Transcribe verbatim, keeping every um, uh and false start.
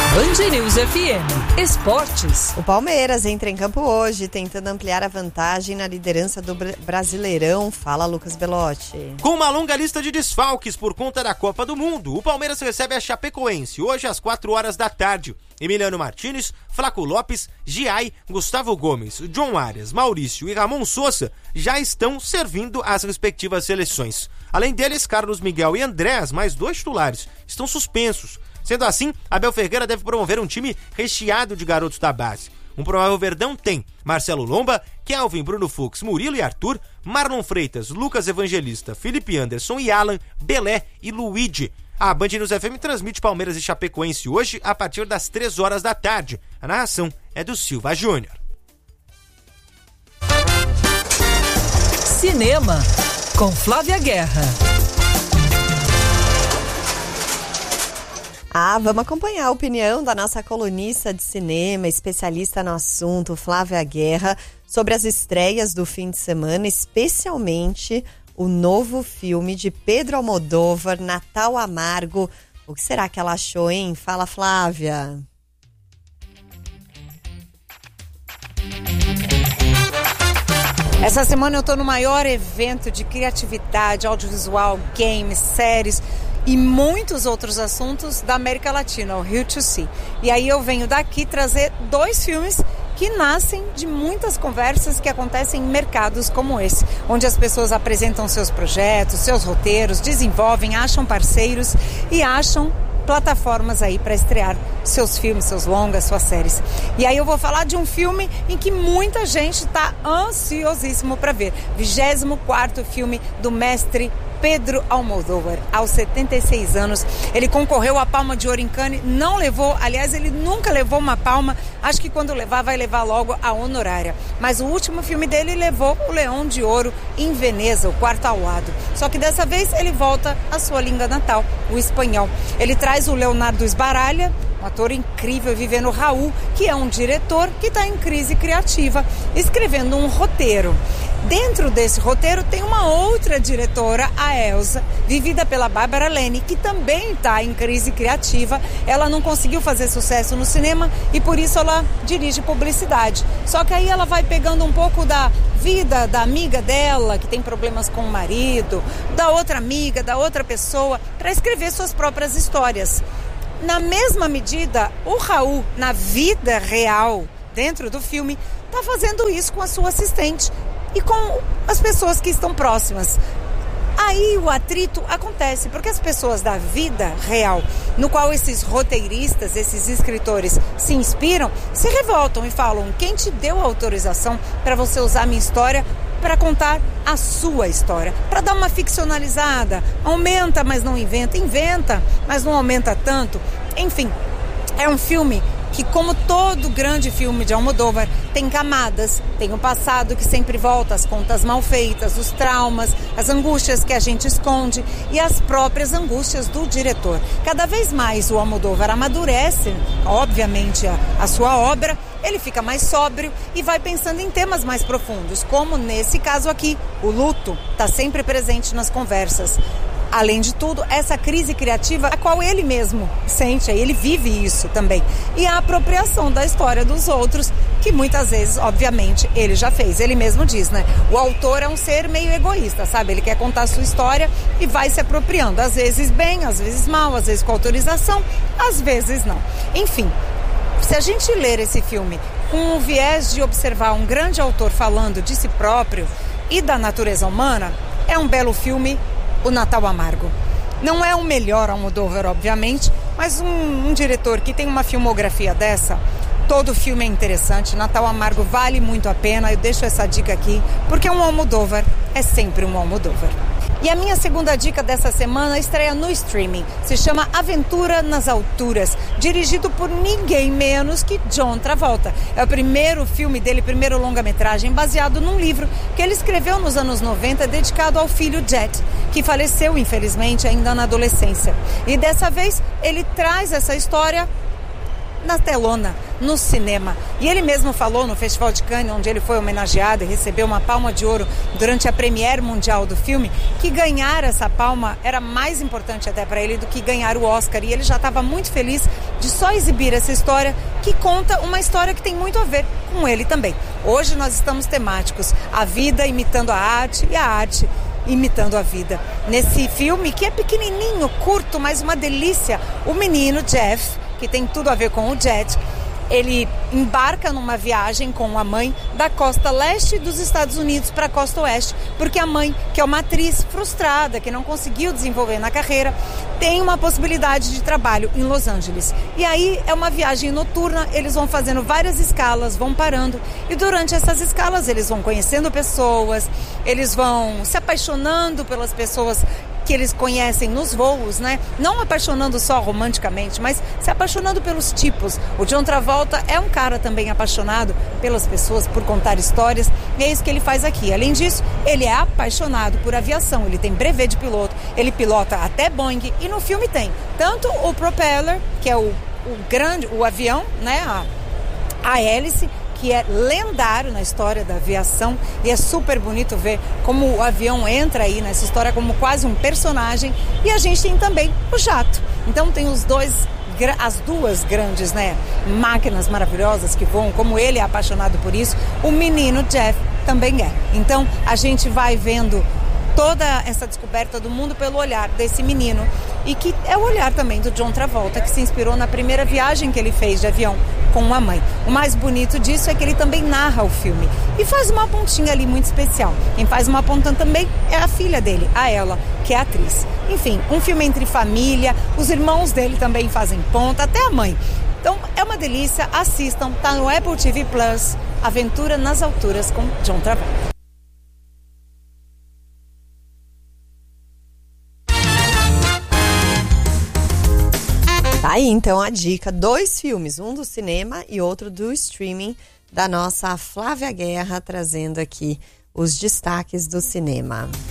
Band News F M Esportes. O Palmeiras entra em campo hoje, tentando ampliar a vantagem na liderança do Brasileirão. Fala, Lucas Belotti. Com uma longa lista de desfalques por conta da Copa do Mundo, o Palmeiras recebe a Chapecoense hoje às quatro horas da tarde. Emiliano Martínez, Flaco Lopes, Giai, Gustavo Gomes, John Arias, Maurício e Ramon Sousa já estão servindo as respectivas seleções. Além deles, Carlos Miguel e Andrés, mais dois titulares, estão suspensos. Sendo assim, Abel Ferreira deve promover um time recheado de garotos da base. Um provável Verdão tem Marcelo Lomba, Kelvin, Bruno Fux, Murilo e Arthur, Marlon Freitas, Lucas Evangelista, Felipe Anderson e Alan, Belé e Luigi. A Band News F M transmite Palmeiras e Chapecoense hoje a partir das três horas da tarde. A narração é do Silva Júnior. Cinema, com Flávia Guerra. Ah, vamos acompanhar a opinião da nossa colunista de cinema, especialista no assunto, Flávia Guerra, sobre as estreias do fim de semana, especialmente o novo filme de Pedro Almodóvar, Natal Amargo. O que será que ela achou, hein? Fala, Flávia. Essa semana eu tô no maior evento de criatividade, audiovisual, games, séries e muitos outros assuntos da América Latina, o Rio to See. E aí eu venho daqui trazer dois filmes que nascem de muitas conversas que acontecem em mercados como esse, onde as pessoas apresentam seus projetos, seus roteiros, desenvolvem, acham parceiros e acham plataformas aí para estrear seus filmes, seus longas, suas séries. E aí eu vou falar de um filme em que muita gente está ansiosíssimo para ver. vigésimo quarto filme do mestre Pedro Almodóvar, aos setenta e seis anos. Ele concorreu à Palma de Ouro em Cannes, não levou, aliás, ele nunca levou uma palma, acho que quando levar, vai levar logo a honorária. Mas o último filme dele levou o Leão de Ouro em Veneza, o Quarto ao Lado. Só que dessa vez ele volta à sua língua natal, o espanhol. Ele traz o Leonardo Sbaraglia, um ator incrível, vivendo Raul, que é um diretor que está em crise criativa, escrevendo um roteiro. Dentro desse roteiro tem uma outra diretora, a Elsa, vivida pela Bárbara Lene, que também está em crise criativa. Ela não conseguiu fazer sucesso no cinema e por isso ela dirige publicidade. Só que aí ela vai pegando um pouco da vida da amiga dela, que tem problemas com o marido, da outra amiga, da outra pessoa, para escrever suas próprias histórias. Na mesma medida, o Raul, na vida real, dentro do filme, está fazendo isso com a sua assistente e com as pessoas que estão próximas. Aí o atrito acontece, porque as pessoas da vida real, no qual esses roteiristas, esses escritores se inspiram, se revoltam e falam: quem te deu a autorização para você usar a minha história para contar a sua história, para dar uma ficcionalizada? Aumenta, mas não inventa, inventa, mas não aumenta tanto. Enfim, é um filme que, como todo grande filme de Almodóvar, tem camadas, tem o passado que sempre volta, as contas mal feitas, os traumas, as angústias que a gente esconde e as próprias angústias do diretor. Cada vez mais o Almodóvar amadurece, obviamente, a, a sua obra, ele fica mais sóbrio e vai pensando em temas mais profundos, como nesse caso aqui, o luto está sempre presente nas conversas. Além de tudo, essa crise criativa, a qual ele mesmo sente, ele vive isso também. E a apropriação da história dos outros, que muitas vezes, obviamente, ele já fez. Ele mesmo diz, né? O autor é um ser meio egoísta, sabe? Ele quer contar a sua história e vai se apropriando. Às vezes bem, às vezes mal, às vezes com autorização, às vezes não. Enfim, se a gente ler esse filme com o viés de observar um grande autor falando de si próprio e da natureza humana, é um belo filme, O Natal Amargo. Não é o melhor Almodóvar, obviamente, mas um, um diretor que tem uma filmografia dessa, todo filme é interessante. Natal Amargo vale muito a pena, eu deixo essa dica aqui, porque um Almodóvar é sempre um Almodóvar. E a minha segunda dica dessa semana estreia no streaming. Se chama Aventura nas Alturas, dirigido por ninguém menos que John Travolta. É o primeiro filme dele, primeiro longa-metragem, baseado num livro que ele escreveu nos anos noventa, dedicado ao filho Jet, que faleceu, infelizmente, ainda na adolescência. E dessa vez, ele traz essa história na telona, no cinema. E ele mesmo falou no Festival de Cannes, onde ele foi homenageado e recebeu uma palma de ouro durante a premiere mundial do filme, que ganhar essa palma era mais importante até para ele do que ganhar o Oscar. E ele já estava muito feliz de só exibir essa história, que conta uma história que tem muito a ver com ele também. Hoje nós estamos temáticos, a vida imitando a arte e a arte imitando a vida. Nesse filme, que é pequenininho, curto, mas uma delícia, o menino Jeff, que tem tudo a ver com o Jet, ele embarca numa viagem com a mãe da costa leste dos Estados Unidos para a costa oeste, porque a mãe, que é uma atriz frustrada, que não conseguiu desenvolver na carreira, tem uma possibilidade de trabalho em Los Angeles. E aí é uma viagem noturna, eles vão fazendo várias escalas, vão parando, e durante essas escalas eles vão conhecendo pessoas, eles vão se apaixonando pelas pessoas que eles conhecem nos voos, né? Não apaixonando só romanticamente, mas se apaixonando pelos tipos. O John Travolta é um cara também apaixonado pelas pessoas, por contar histórias, e é isso que ele faz aqui. Além disso, ele é apaixonado por aviação, ele tem brevet de piloto, ele pilota até Boeing, e no filme tem tanto o propeller, que é o, o grande, o avião, né? A, a hélice, que é lendário na história da aviação, e é super bonito ver como o avião entra aí nessa história como quase um personagem. E a gente tem também o jato. Então tem os dois, as duas grandes, né, máquinas maravilhosas que voam, como ele é apaixonado por isso, o menino Jeff também é. Então a gente vai vendo toda essa descoberta do mundo pelo olhar desse menino, e que é o olhar também do John Travolta, que se inspirou na primeira viagem que ele fez de avião com a mãe. O mais bonito disso é que ele também narra o filme e faz uma pontinha ali muito especial. Quem faz uma ponta também é a filha dele, a Ella, que é atriz. Enfim, um filme entre família, os irmãos dele também fazem ponta, até a mãe. Então é uma delícia, assistam, tá no Apple T V Plus, Aventura nas Alturas com John Travolta. Tá aí então a dica, dois filmes, um do cinema e outro do streaming, da nossa Flávia Guerra, trazendo aqui os destaques do cinema.